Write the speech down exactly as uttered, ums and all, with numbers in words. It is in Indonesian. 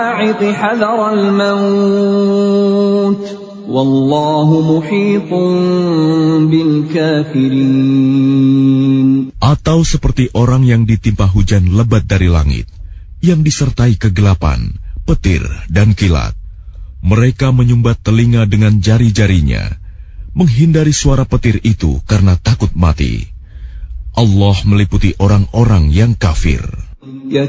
حذر الموت والله محيط بالكافرين. Atau seperti orang yang ditimpa hujan lebat dari langit, yang disertai kegelapan, petir, dan kilat. Mereka menyumbat telinga dengan jari-jarinya, menghindari suara petir itu karena takut mati. Allah meliputi orang-orang yang kafir.